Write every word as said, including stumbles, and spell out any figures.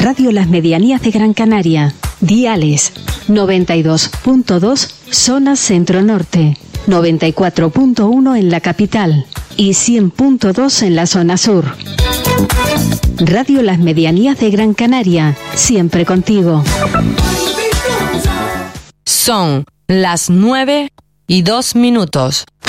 Radio Las Medianías de Gran Canaria. Diales noventa y dos punto dos zona centro-norte, noventa y cuatro punto uno en la capital y cien punto dos en la zona sur. Radio Las Medianías de Gran Canaria, siempre contigo. Son las nueve y dos minutos.